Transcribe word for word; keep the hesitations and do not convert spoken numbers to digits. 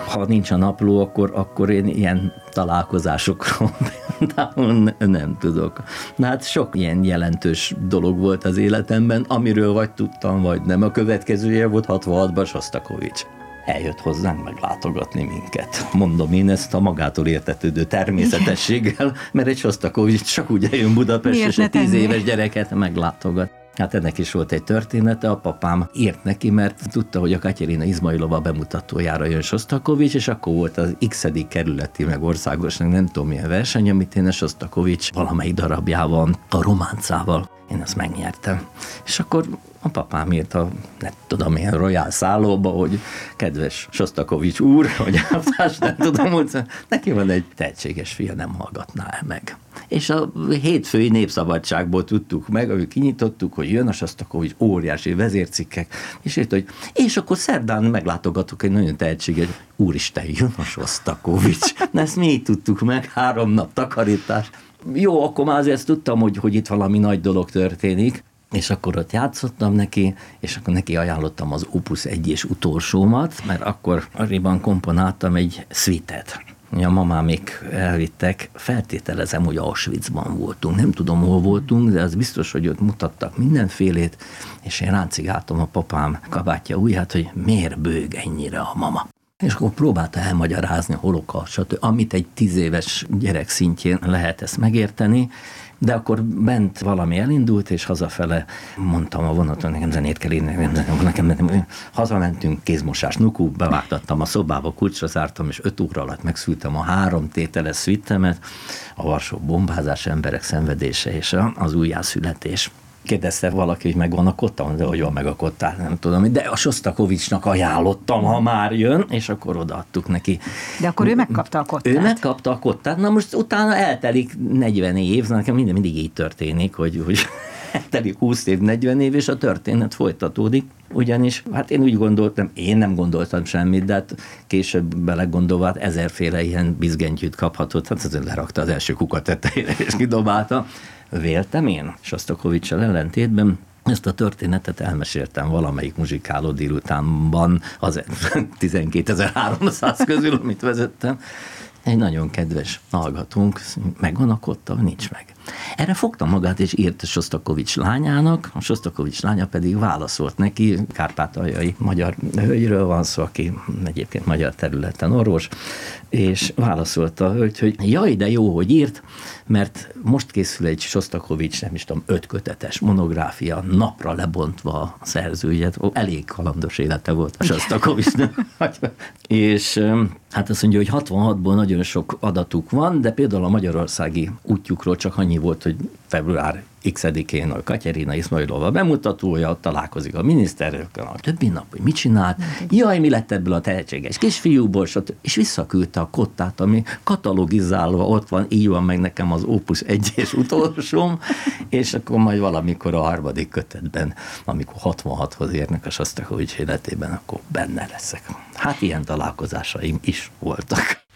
ha nincs a napló, akkor, akkor én ilyen találkozásokról például nem tudok. Na hát sok ilyen jelentős dolog volt az életemben, amiről vagy tudtam, vagy nem. A következője volt hatvanhatban Sostakovics. Eljött hozzánk meglátogatni minket. Mondom én ezt a magától értetődő természetességgel, mert egy Sostakovics csak úgy eljön Budapest, és egy tíz éves gyereket meglátogat. Hát ennek is volt egy története, a papám írt neki, mert tudta, hogy a Katyerina Izmailova bemutatójára jön Sostakovics, és akkor volt az x-edik kerületi, meg országosnak nem tudom milyen verseny, amit én a Sostakovics valamelyik darabjával, a románcával, én ezt megnyertem. És akkor a papám írt a, nem tudom, ilyen Royal szállóba, hogy kedves Sostakovics úr, hogy elvtárs, nem tudom, hogy neki van egy tehetséges fia, nem hallgatná el meg. És a hétfői Népszabadságból tudtuk meg, ahogy kinyitottuk, hogy jön a Sostakovics, óriási vezércikkek, és írt, hogy és akkor szerdán meglátogatok egy nagyon tehetséges, úristen, jön a Sostakovics. Na ezt mi így tudtuk meg, három nap takarítás. Jó, akkor már azért tudtam, hogy, hogy itt valami nagy dolog történik, és akkor ott játszottam neki, és akkor neki ajánlottam az Opus egy és utolsómat, mert akkor arriban komponáltam egy szvitet. A mamámék elvittek, feltételezem, hogy Auschwitzban voltunk. Nem tudom, hol voltunk, de az biztos, hogy ott mutattak mindenfélét, és én ráncigáltam a papám kabátja ujját, hogy miért bőg ennyire a mama. És akkor próbálta elmagyarázni a holokauszt, stb., amit egy tíz éves gyerek szintjén lehet ezt megérteni, de akkor bent valami elindult, és hazafele mondtam a vonaton, nekem zenét kell írni, nekem, nekem, nekem, hazamentünk, kézmosás, nukú, bevágtattam a szobába, kulcsra zártam, és öt óra alatt megszültem a három tételes szvittemet, a Varsó bombázás, emberek szenvedése és az újjászületés. Kérdezte valaki, hogy megvan a kotta, de hogy van meg a kottát, nem tudom. De a Sostakovicsnak ajánlottam, ha már jön, és akkor odaadtuk neki. De akkor ő megkapta a kottát. Ő megkapta a kottát. Na most utána eltelik negyven év, nekem minden mindig így történik, hogy, hogy eltelik húsz év, negyven év, és a történet folytatódik. Ugyanis, hát én úgy gondoltam, én nem gondoltam semmit, de hát később belegondolva, hát ezerféle ilyen bizgentyűt kaphatott, hát azért lerakta az első kuka tetejére, és kidobálta. Véltem én, Sostakovics-sal ellentétben, ezt a történetet elmeséltem valamelyik muzsikáló délutánban, az tizenkétezer-háromszáz közül, amit vezettem. Egy nagyon kedves hallgatónk, megvan a kotta, nincs meg. Erre fogta magát, és írt a Sostakovics lányának, a Sostakovics lánya pedig válaszolt neki, kárpátaljai magyar hölgyről van szó, aki egyébként magyar területen orvos, és válaszolta a hölgy, hogy jaj, de jó, hogy írt, mert most készül egy Sostakovics, nem is tudom, ötkötetes monográfia, napra lebontva a szerzőjét, elég kalandos élete volt a Sostakovicsnak. És hát azt mondja, hogy hatvanhatból nagyon sok adatuk van, de például a magyarországi útjukról csak annyi volt, hogy február x-edikén a Katyerina Izmailova bemutatója, találkozik a miniszterrel, a többi nap, hogy mit csinált, jaj, mi lett ebből a tehetséges kisfiúból, és visszaküldte a kottát, ami katalogizálva ott van, így van meg nekem az Opus egy és utolsóm, és akkor majd valamikor a harmadik kötetben, amikor hatvanhathoz érnek a Sostakovics életében, akkor benne leszek. Hát ilyen találkozásaim is voltak.